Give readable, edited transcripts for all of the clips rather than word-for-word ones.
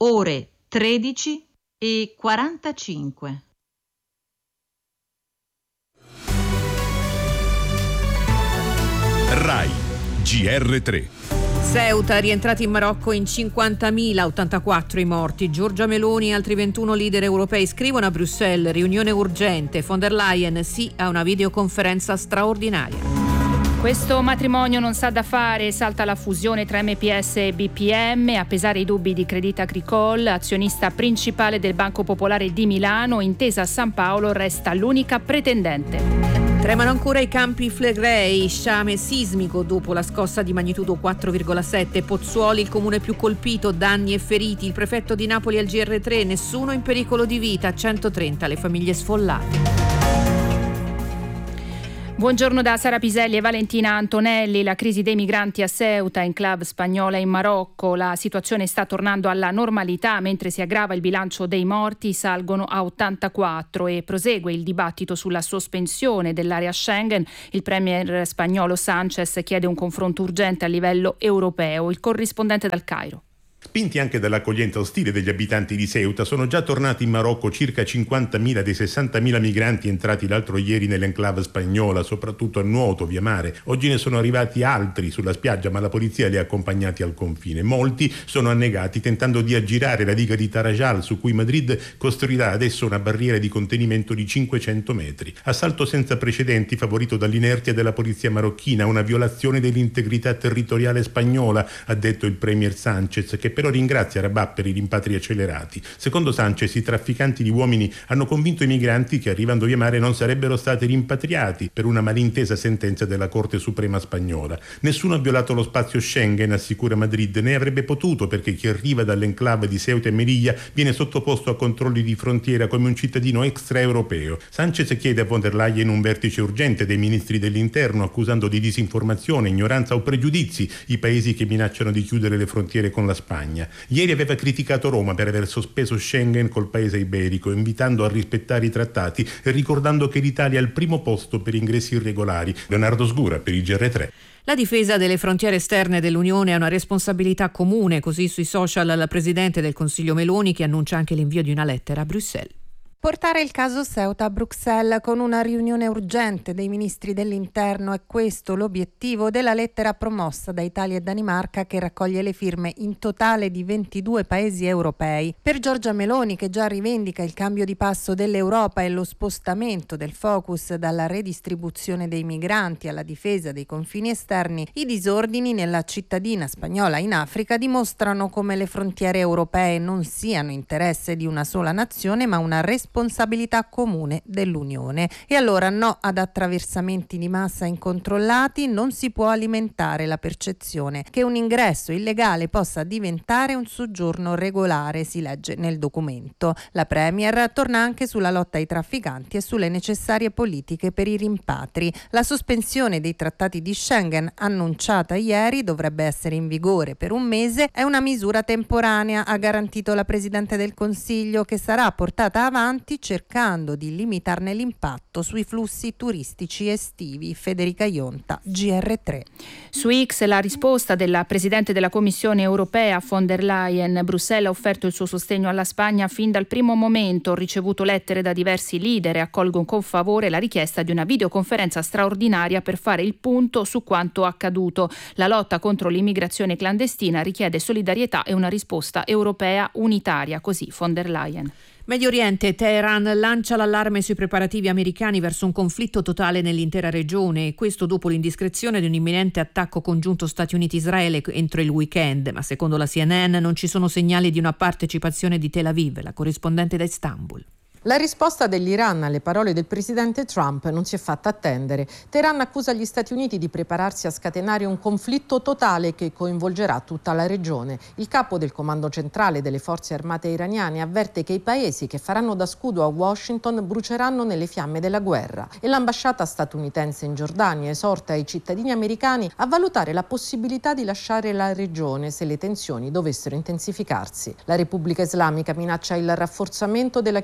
ore 13:45. RAI GR3. Ceuta, rientrati in Marocco in 50.000, 84 i morti. Giorgia Meloni e altri 21 leader europei scrivono a Bruxelles, riunione urgente. Von der Leyen sì a una videoconferenza straordinaria. Questo matrimonio non sa da fare, salta la fusione tra MPS e BPM, a pesare i dubbi di Crédit Agricole, azionista principale del Banco Popolare di Milano, Intesa San Paolo resta l'unica pretendente. Tremano ancora i Campi Flegrei, sciame sismico dopo la scossa di magnitudo 4,7. Pozzuoli, il comune più colpito, danni e feriti. Il prefetto di Napoli al GR3, nessuno in pericolo di vita, 130 le famiglie sfollate. Buongiorno da Sara Piselli e Valentina Antonelli. La crisi dei migranti a Ceuta, enclave spagnola in Marocco. La situazione sta tornando alla normalità mentre si aggrava il bilancio dei morti, salgono a 84 e prosegue il dibattito sulla sospensione dell'area Schengen. Il premier spagnolo Sánchez chiede un confronto urgente a livello europeo. Il corrispondente dal Cairo. Spinti anche dall'accoglienza ostile degli abitanti di Ceuta, sono già tornati in Marocco circa 50.000 dei 60.000 migranti entrati l'altro ieri nell'enclave spagnola, soprattutto a nuoto, via mare. Oggi ne sono arrivati altri sulla spiaggia, ma la polizia li ha accompagnati al confine. Molti sono annegati tentando di aggirare la diga di Tarajal, su cui Madrid costruirà adesso una barriera di contenimento di 500 metri. Assalto senza precedenti favorito dall'inerzia della polizia marocchina, una violazione dell'integrità territoriale spagnola, ha detto il premier Sánchez, che però ringrazia Rabat per i rimpatri accelerati. Secondo Sánchez, i trafficanti di uomini hanno convinto i migranti che arrivando via mare non sarebbero stati rimpatriati per una malintesa sentenza della Corte Suprema spagnola. Nessuno ha violato lo spazio Schengen, assicura Madrid, né avrebbe potuto, perché chi arriva dall'enclave di Ceuta e Melilla viene sottoposto a controlli di frontiera come un cittadino extraeuropeo. Sánchez chiede a von der Leyen un vertice urgente dei ministri dell'interno, accusando di disinformazione, ignoranza o pregiudizi i paesi che minacciano di chiudere le frontiere con la Spagna. Ieri aveva criticato Roma per aver sospeso Schengen col paese iberico, invitando a rispettare i trattati e ricordando che l'Italia è al primo posto per ingressi irregolari. Leonardo Sgura per il GR3. La difesa delle frontiere esterne dell'Unione è una responsabilità comune, così sui social la Presidente del Consiglio Meloni, che annuncia anche l'invio di una lettera a Bruxelles. Portare il caso Ceuta a Bruxelles con una riunione urgente dei ministri dell'interno è questo l'obiettivo della lettera promossa da Italia e Danimarca, che raccoglie le firme in totale di 22 paesi europei. Per Giorgia Meloni, che già rivendica il cambio di passo dell'Europa e lo spostamento del focus dalla redistribuzione dei migranti alla difesa dei confini esterni, i disordini nella cittadina spagnola in Africa dimostrano come le frontiere europee non siano interesse di una sola nazione, ma una responsabilità comune dell'Unione. E allora no ad attraversamenti di massa incontrollati, non si può alimentare la percezione che un ingresso illegale possa diventare un soggiorno regolare, si legge nel documento. La Premier torna anche sulla lotta ai trafficanti e sulle necessarie politiche per i rimpatri. La sospensione dei trattati di Schengen, annunciata ieri, dovrebbe essere in vigore per un mese, è una misura temporanea, ha garantito la Presidente del Consiglio, che sarà portata avanti cercando di limitarne l'impatto sui flussi turistici estivi. Federica Ionta, GR3. Su X la risposta della Presidente della Commissione europea von der Leyen. Bruxelles ha offerto il suo sostegno alla Spagna fin dal primo momento. Ho ricevuto lettere da diversi leader e accolgo con favore la richiesta di una videoconferenza straordinaria per fare il punto su quanto accaduto. La lotta contro l'immigrazione clandestina richiede solidarietà e una risposta europea unitaria, così von der Leyen. Medio Oriente, Teheran lancia l'allarme sui preparativi americani verso un conflitto totale nell'intera regione, e questo dopo l'indiscrezione di un imminente attacco congiunto Stati Uniti-Israele entro il weekend, ma secondo la CNN non ci sono segnali di una partecipazione di Tel Aviv, la corrispondente da Istanbul. La risposta dell'Iran alle parole del presidente Trump non si è fatta attendere. Teheran accusa gli Stati Uniti di prepararsi a scatenare un conflitto totale che coinvolgerà tutta la regione. Il capo del comando centrale delle forze armate iraniane avverte che i paesi che faranno da scudo a Washington bruceranno nelle fiamme della guerra. E l'ambasciata statunitense in Giordania esorta i cittadini americani a valutare la possibilità di lasciare la regione se le tensioni dovessero intensificarsi. La Repubblica Islamica minaccia il rafforzamento della chiusura dello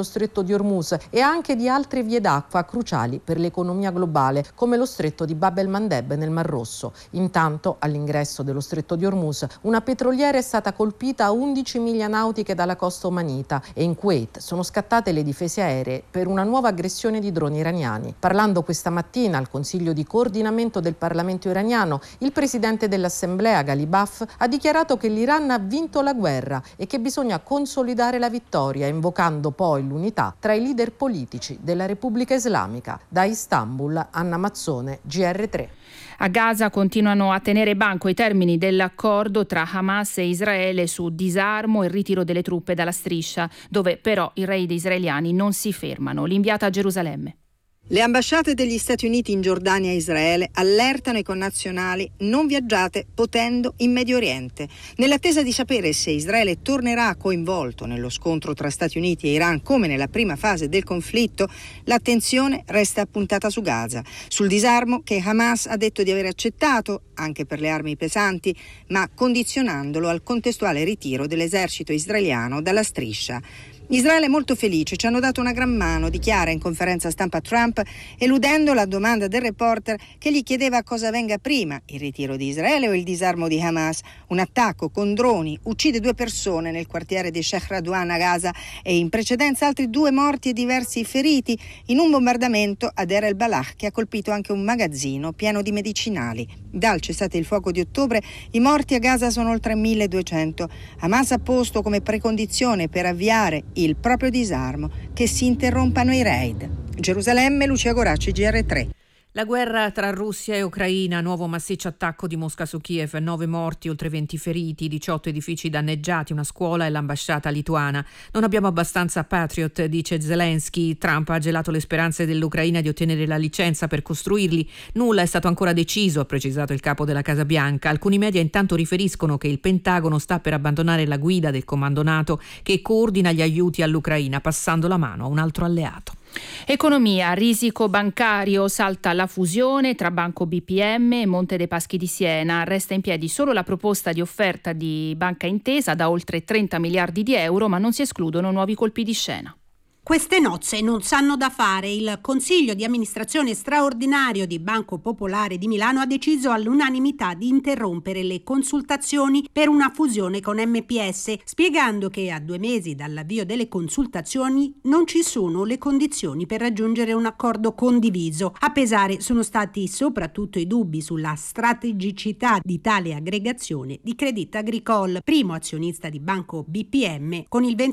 dello Stretto di Hormuz e anche di altre vie d'acqua cruciali per l'economia globale, come lo Stretto di Bab el-Mandeb nel Mar Rosso. Intanto, all'ingresso dello Stretto di Hormuz, una petroliera è stata colpita a 11 miglia nautiche dalla costa omanita e in Kuwait sono scattate le difese aeree per una nuova aggressione di droni iraniani. Parlando questa mattina al Consiglio di coordinamento del Parlamento iraniano, il presidente dell'Assemblea, Ghalibaf, ha dichiarato che l'Iran ha vinto la guerra e che bisogna consolidare la vittoria, invocando poi l'unità tra i leader politici della Repubblica Islamica. Da Istanbul, Anna Mazzone, GR3. A Gaza continuano a tenere banco i termini dell'accordo tra Hamas e Israele su disarmo e ritiro delle truppe dalla striscia, dove però i raid israeliani non si fermano. L'inviata a Gerusalemme. Le ambasciate degli Stati Uniti in Giordania e Israele allertano i connazionali: non viaggiate potendo in Medio Oriente. Nell'attesa di sapere se Israele tornerà coinvolto nello scontro tra Stati Uniti e Iran come nella prima fase del conflitto, l'attenzione resta puntata su Gaza, sul disarmo che Hamas ha detto di aver accettato, anche per le armi pesanti, ma condizionandolo al contestuale ritiro dell'esercito israeliano dalla striscia. Israele è molto felice, ci hanno dato una gran mano, dichiara in conferenza stampa Trump, eludendo la domanda del reporter che gli chiedeva cosa venga prima, il ritiro di Israele o il disarmo di Hamas. Un attacco con droni uccide 2 persone nel quartiere di Sheikh Radwan a Gaza e in precedenza altri 2 morti e diversi feriti in un bombardamento a Deir el-Balah che ha colpito anche un magazzino pieno di medicinali. Dal cessate il fuoco di ottobre i morti a Gaza sono oltre 1.200. Hamas ha posto come precondizione per avviare il proprio disarmo che si interrompano i raid. Gerusalemme, Lucia Goracci, GR3. La guerra tra Russia e Ucraina, nuovo massiccio attacco di Mosca su Kiev, 9 morti, oltre 20 feriti, 18 edifici danneggiati, una scuola e l'ambasciata lituana. Non abbiamo abbastanza Patriot, dice Zelensky. Trump ha gelato le speranze dell'Ucraina di ottenere la licenza per costruirli. Nulla è stato ancora deciso, ha precisato il capo della Casa Bianca. Alcuni media intanto riferiscono che il Pentagono sta per abbandonare la guida del comando NATO che coordina gli aiuti all'Ucraina, passando la mano a un altro alleato. Economia, risico bancario, salta la fusione tra Banco BPM e Monte dei Paschi di Siena. Resta in piedi solo la proposta di offerta di Banca Intesa da oltre 30 miliardi di euro, ma non si escludono nuovi colpi di scena. Queste nozze non sanno da fare. Il Consiglio di amministrazione straordinario di Banco Popolare di Milano ha deciso all'unanimità di interrompere le consultazioni per una fusione con MPS, spiegando che a 2 mesi dall'avvio delle consultazioni non ci sono le condizioni per raggiungere un accordo condiviso. A pesare sono stati soprattutto i dubbi sulla strategicità di tale aggregazione di Crédit Agricole, primo azionista di Banco BPM, con il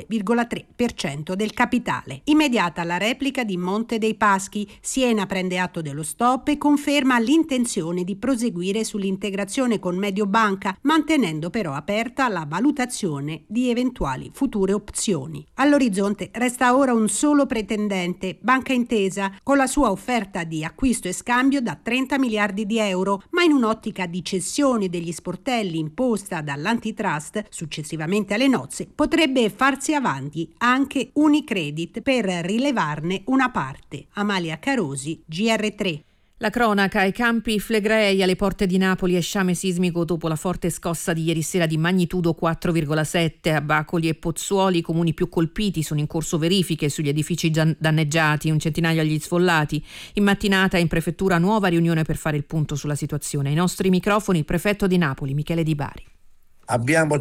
29,3% del capitale. Immediata la replica di Monte dei Paschi. Siena prende atto dello stop e conferma l'intenzione di proseguire sull'integrazione con Mediobanca, mantenendo però aperta la valutazione di eventuali future opzioni. All'orizzonte resta ora un solo pretendente, Banca Intesa, con la sua offerta di acquisto e scambio da 30 miliardi di euro, ma in un'ottica di cessione degli sportelli imposta dall'antitrust successivamente alle nozze, potrebbe farsi avanti anche Unicredit per rilevarne una parte. Amalia Carosi, GR3. La cronaca, ai Campi Flegrei alle porte di Napoli è sciame sismico dopo la forte scossa di ieri sera di magnitudo 4,7. A Bacoli e Pozzuoli, i comuni più colpiti, sono in corso verifiche sugli edifici danneggiati, un centinaio agli sfollati. In mattinata in prefettura nuova riunione per fare il punto sulla situazione. Ai nostri microfoni il prefetto di Napoli, Michele Di Bari. Abbiamo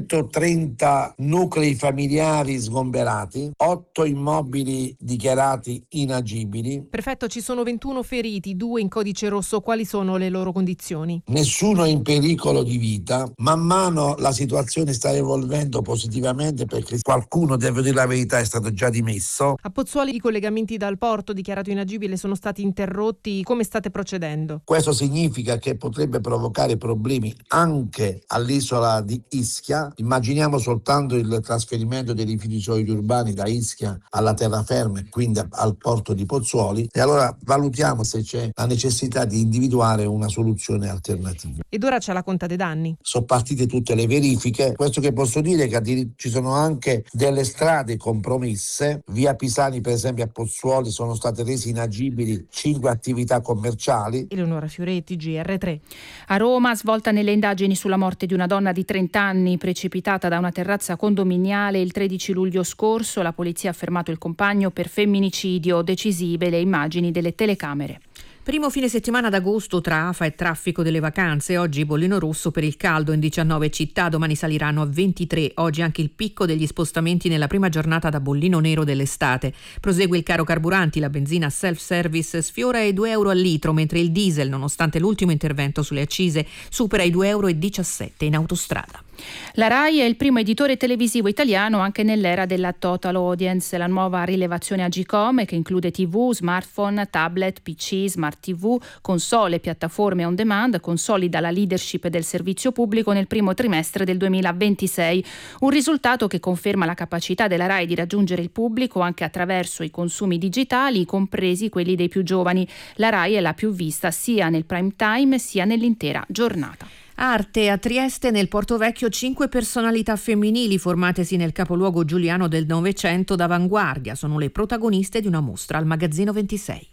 130 nuclei familiari sgomberati, 8 immobili dichiarati inagibili. Prefetto, ci sono 21 feriti, 2 in codice rosso. Quali sono le loro condizioni? Nessuno in pericolo di vita. Man mano la situazione sta evolvendo positivamente perché qualcuno, devo dire la verità, è stato già dimesso. A Pozzuoli i collegamenti dal porto dichiarato inagibile sono stati interrotti. Come state procedendo? Questo significa che potrebbe provocare problemi anche all'isola di Ischia. Immaginiamo soltanto il trasferimento dei rifiuti solidi urbani da Ischia alla terraferma e quindi al porto di Pozzuoli, e allora valutiamo se c'è la necessità di individuare una soluzione alternativa. Ed ora c'è la conta dei danni. Sono partite tutte le verifiche. Questo che posso dire è che ci sono anche delle strade compromesse. Via Pisani, per esempio, a Pozzuoli sono state rese inagibili 5 attività commerciali. Eleonora Fioretti, GR3. A Roma, svolta nelle indagini sulla morte di una donna di 30 anni, precipitata da una terrazza condominiale il 13 luglio scorso. La polizia ha fermato il compagno per femminicidio, decisive le immagini delle telecamere. Primo fine settimana d'agosto tra afa e traffico delle vacanze. Oggi bollino rosso per il caldo in 19 città, domani saliranno a 23. Oggi anche il picco degli spostamenti nella prima giornata da bollino nero dell'estate. Prosegue il caro carburanti, la benzina self-service sfiora i €2 al litro, mentre il diesel, nonostante l'ultimo intervento sulle accise, supera i €2,17 in autostrada. La RAI è il primo editore televisivo italiano anche nell'era della total audience. La nuova rilevazione Agcom, che include TV, smartphone, tablet, PC, smart TV, console e piattaforme on demand, consolida la leadership del servizio pubblico nel primo trimestre del 2026. Un risultato che conferma la capacità della RAI di raggiungere il pubblico anche attraverso i consumi digitali, compresi quelli dei più giovani. La RAI è la più vista sia nel prime time sia nell'intera giornata. Arte. A Trieste, nel Porto Vecchio, 5 personalità femminili formatesi nel capoluogo giuliano del Novecento d'avanguardia. Sono le protagoniste di una mostra al Magazzino 26.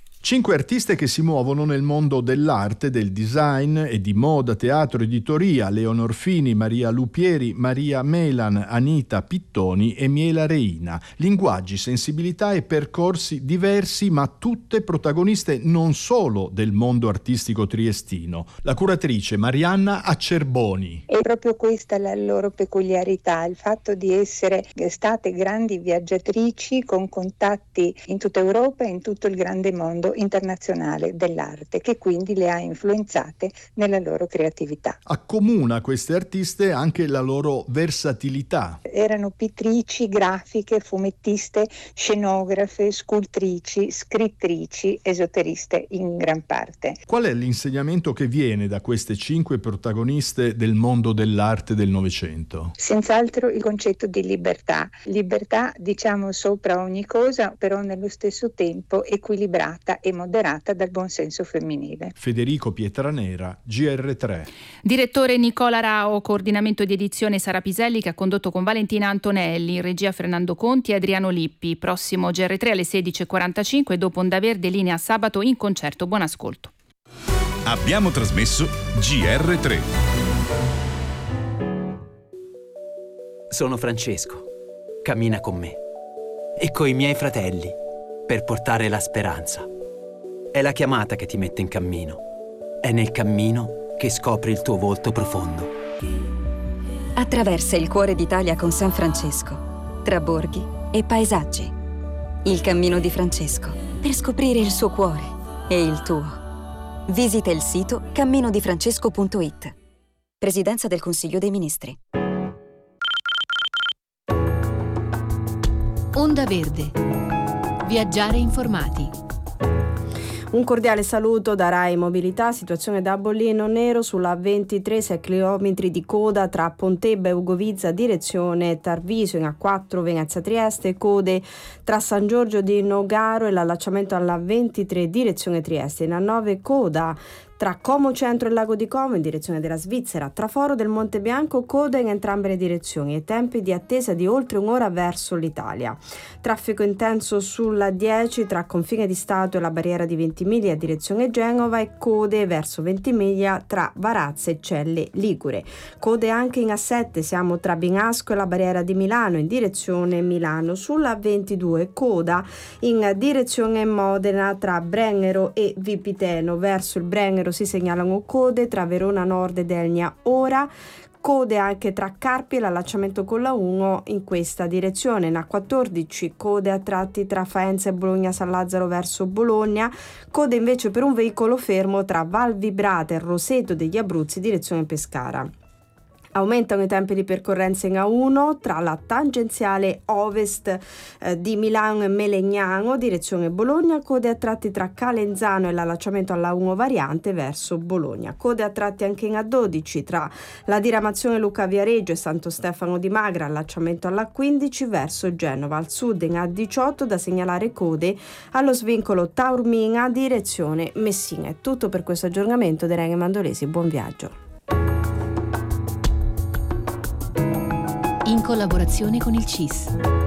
5 artiste che si muovono nel mondo dell'arte, del design e di moda, teatro, editoria: Leonor Fini, Maria Lupieri, Maria Melan, Anita Pittoni e Miela Reina. Linguaggi, sensibilità e percorsi diversi, ma tutte protagoniste non solo del mondo artistico triestino. La curatrice Marianna Acerboni. È proprio questa la loro peculiarità, il fatto di essere state grandi viaggiatrici con contatti in tutta Europa e in tutto il grande mondo internazionale dell'arte, che quindi le ha influenzate nella loro creatività. Accomuna queste artiste anche la loro versatilità. Erano pittrici, grafiche, fumettiste, scenografe, scultrici, scrittrici, esoteriste in gran parte. Qual è l'insegnamento che viene da queste 5 protagoniste del mondo dell'arte del Novecento? Senz'altro il concetto di libertà. Libertà, diciamo, sopra ogni cosa, però nello stesso tempo equilibrata e moderata dal buonsenso femminile. Federico Pietranera, GR3. Direttore Nicola Rao, coordinamento di edizione Sara Piselli, che ha condotto con Valentina Antonelli, in regia Fernando Conti e Adriano Lippi. Prossimo GR3 alle 16:45 dopo Onda Verde, linea sabato in concerto. Buon ascolto. Abbiamo trasmesso GR3. Sono Francesco. Cammina con me e coi miei fratelli per portare la speranza. È la chiamata che ti mette in cammino. È nel cammino che scopri il tuo volto profondo. Attraversa il cuore d'Italia con San Francesco, tra borghi e paesaggi. Il cammino di Francesco, per scoprire il suo cuore e il tuo. Visita il sito camminodifrancesco.it. Presidenza del Consiglio dei Ministri. Onda Verde. Viaggiare informati. Un cordiale saluto da Rai Mobilità. Situazione da bollino nero sulla 23, 6 km di coda tra Pontebba e Ugovizza direzione Tarvisio, in A4 Venezia Trieste, code tra San Giorgio di Nogaro e l'allacciamento alla 23 direzione Trieste, in A9 coda tra Como Centro e Lago di Como in direzione della Svizzera, tra Foro del Monte Bianco, coda in entrambe le direzioni e tempi di attesa di oltre un'ora verso l'Italia. Traffico intenso sulla 10 tra Confine di Stato e la barriera di Ventimiglia direzione Genova e code verso Ventimiglia tra Varazze e Celle Ligure. Code anche in A7, siamo tra Binasco e la barriera di Milano in direzione Milano. Sulla 22 coda in direzione Modena tra Brennero e Vipiteno. Verso il Brennero si segnalano code tra Verona Nord ed Elnia ora, code anche tra Carpi e l'allacciamento con la 1 in questa direzione. In A14 code a tratti tra Faenza e Bologna San Lazzaro verso Bologna, code invece per un veicolo fermo tra Val Vibrata e Roseto degli Abruzzi direzione Pescara. Aumentano i tempi di percorrenza in A1 tra la tangenziale ovest di Milano e Melegnano, direzione Bologna, code a tratti tra Calenzano e l'allacciamento alla 1 variante verso Bologna. Code a tratti anche in A12 tra la diramazione Luca Viareggio e Santo Stefano di Magra, allacciamento alla 15 verso Genova. Al sud in A18 da segnalare code allo svincolo Taormina, direzione Messina. È tutto per questo aggiornamento. Da Irene Mandolesi, buon viaggio. In collaborazione con il CIS.